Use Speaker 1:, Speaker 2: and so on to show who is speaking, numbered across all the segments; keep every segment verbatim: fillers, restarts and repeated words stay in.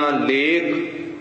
Speaker 1: लिखना लेख,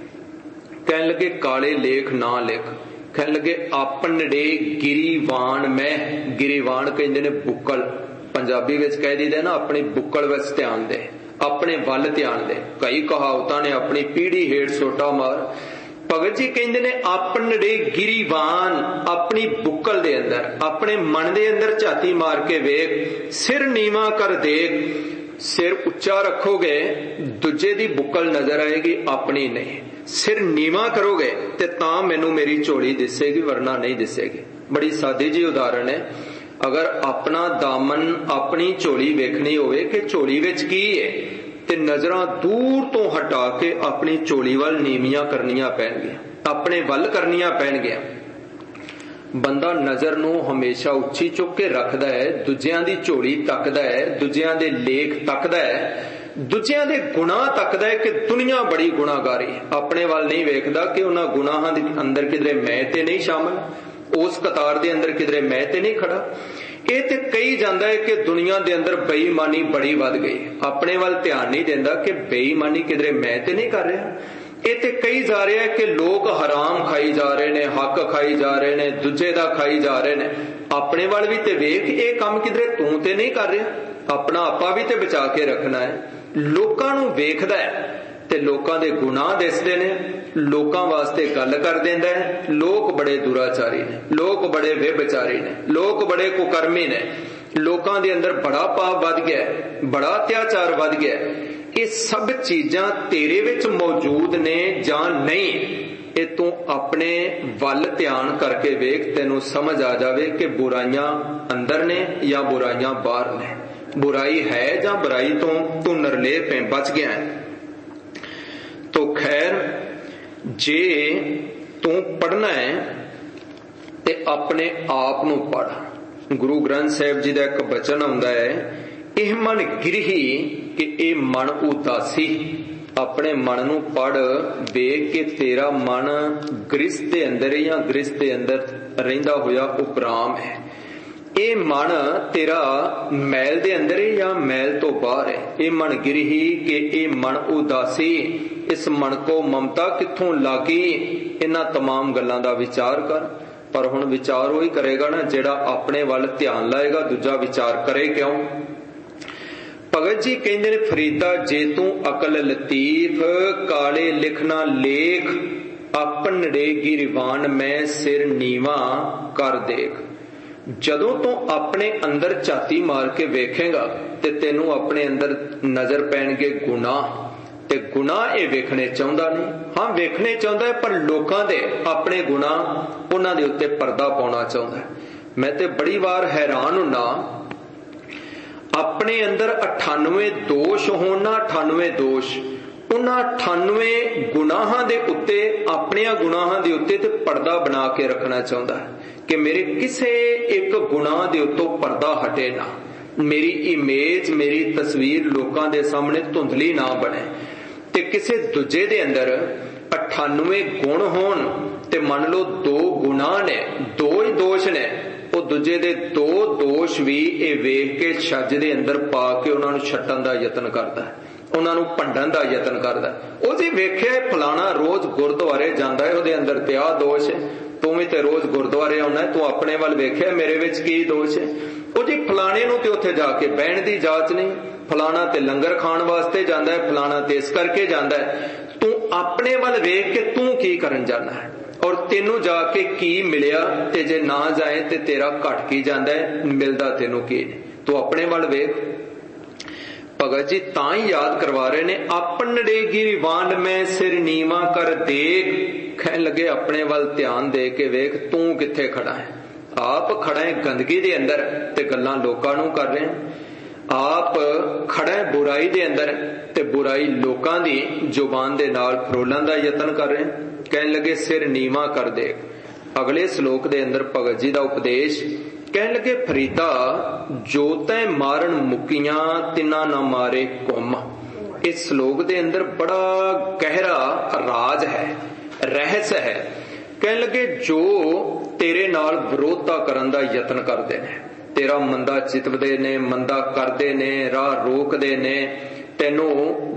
Speaker 1: कहन लगे काले लेख ना लिख। कहन लगे आपनड़े गिरीवान मैं, गिरीवान कहंदे ने बुक्कल, पंजाबी विच कह दीदा ना अपनी बुक्कल विच ध्यान दे, अपने वल ध्यान दे। कई कहावतां ने अपनी पीढ़ी हेठ सोटा मार। भगत जी कहंदे ने आपनड़े गिरीवान, अपनी बुक्कल दे अंदर, अपने मन दे अंदर झाती मार के वेख, सिर नीवा कर देख। सिर उच्चा रखोगे दूजे दी बुक्कल नजर आएगी, अपनी नहीं। सिर नीवा करोगे ते तां मैनू मेरी झोली दिसेगी, वरना नहीं दिसेगी। बड़ी सादी जी उदाहरण है। अगर अपना दामन अपनी झोली वेखनी होवे कि झोली विच की है, ते नजरां दूर तो हटा के अपनी झोली वल नीवियां करनियां पैणगियां, अपने वल करनियां पैणगियां। बंदा नजर नूं हमेशा उच्ची चुक के रखदा है, दूजियां दी झोली तकदा है, दूजियां दे लेख तकदा है, दूजियां दे गुनाह तकदा है कि दुनिया बड़ी गुनाहगारी। अपने वल नहीं वेखदा कि उन्हां गुनाहां दे अंदर किधरे मैं ते नहीं शामिल, उस कतार दे अंदर किधरे मैं ते नहीं खड़ा। ये ते कही जांदा है कि दुनिया दे अंदर बेईमानी बड़ी वध गई, अपने वल ध्यान नहीं देंदा कि बेईमानी किधरे मैं ते नहीं कर रहा। ये ते कही जा रहा है कि लोग हराम खाई जा रहे ने, हक खाई जा रहे ने, दूजे दा खाई जा रहे ने। अपने वल भी ते वेख, ये काम किधरे तू ते नहीं कर रहा, अपना आपा भी ते बचा के रखना है। लोकां नूं वेखदा है ते लोकां दे गुनाह दिसदे ने, लोकां वास्ते गल कर देंदा है। लोग बड़े दुराचारी ने, लोग बड़े व्यभिचारी ने, लोग बड़े कुकर्मी ने, लोकां दे अंदर बड़ा पाप वध गया, बड़ा अत्याचार वध गया। ये सब चीजां तेरे विच मौजूद ने जां नहीं, ये तू अपने वल ध्यान करके वेख, तेनू समझ आ जावे कि बुराइयां अंदर ने या बुराइयां बाहर ने, बुराई है जां बुराई तो तू निर्लेप है, बच गया है। तो खैर जे तू पढ़ना है ते अपने आप नू पढ़। गुरु ग्रंथ साहिब जी दा एक बचन आउंदा है, इह मन गिरही कि ए मन उदासी। अपने मन नू पढ़, वेख के तेरा मन गृहस्थ दे अंदर या गृहस्थ दे अंदर रहिंदा होया उपराम है। ये मन तेरा मैल दे अंदर है या मैल तो बाहर है। ये मन गिरही कि ये मन उदासी, इस मन को ममता कित्थों लागी। इन्हां तमाम गल्लां दा विचार कर। पर हुण विचार वही करेगा ना जेड़ा अपने वल ध्यान लाएगा, दूजा विचार करे क्यों। भगत जी कहंदे ने फरीदा जे तू अकल लतीफ, काले लिखना लेख, अपनड़े गिरवान में सिर नीवा कर देख। जदों तू अपने अंदर झाती मार के वेखेगा ते तेनू अपने अंदर नजर पैणगे गुनाह, ते गुनाह ये वेखने चाहुंदा नहीं। हाँ वेखने चाहुंदा है, पर लोकां दे अपने गुनाह उन्हां दे उत्ते पर्दा पाउणा चाहुंदा है। मैं ते बड़ी वार हैरान हुन्ना, अपने अंदर अठानवे दोष होण ना, अठानवे दोष उन्हां अठानवे गुनाहां दे उत्ते, अपने गुनाहां दे उत्ते ते पर्दा बना के रखना चाहुंदा है कि मेरे किसे एक गुनाह दे उत्तों पर्दा हटे ना, मेरी इमेज, मेरी तस्वीर लोकां दे सामने धुंधली ना बने। ते किसे दूजे दे अंदर अठानवे गुण होण ते मान लो दो गुनाह ने, दो ही दोष ने, वो दूजे दे दो दोष भी ये वेख के छज दे अंदर पा के उन्हां नूं छट्टण दा यतन करदा है, उन्हां नूं भंडण दा यतन करदा है। ओ जी वेखिआ फलाना रोज गुरुद्वारे जांदा है, उहदे अंदर ते आ दोष है, तू भी ते रोज गुरुद्वारे आउणा है, तू अपने वल वेखिआ मेरे विच की दोष है। ओ जी फलाने नूं ते उत्थे जाके बहण दी जाच नहीं, फलाना ते लंगर खाण वास्ते जांदा है, फलाना ते इस करके जांदा है। तू अपने वल वेख के तू की करन जाना है और तेनू जाके की मिलिया, ते जे ना जाए ते तेरा घट की जांदा है, मिलदा तेनू की नहीं। तू अपने वल वेख। भगत जी तां ही याद करवा रहे ने, अपनड़े गिरवान में सिर नीवा कर देख। कहन लगे अपने वल ध्यान दे के वेख, तू किथे खड़ा है। आप खड़ा है गंदगी दे अंदर ते गल्लां लोकां नूं कर रहे हैं। आप खड़ा है बुराई दे अंदर ते बुराई लोकां दी जुबान दे नाल फरोलण दा यतन कर रहे हैं। कहन लगे सिर नीवा कर देख। अगले श्लोक दे अंदर भगत जी दा उपदेश, कहन लगे फरीदा जो तै मारन मुकियां तिना ना मारे कुम। इस श्लोक दे अंदर बड़ा गहरा राज है, रहस्य है। कहन लगे जो तेरे नाल विरोधता करन दा यतन करदे ने, तेरा मंदा चितवदे ने, मंदा करदे ने, राह रोकदे ने, तैनू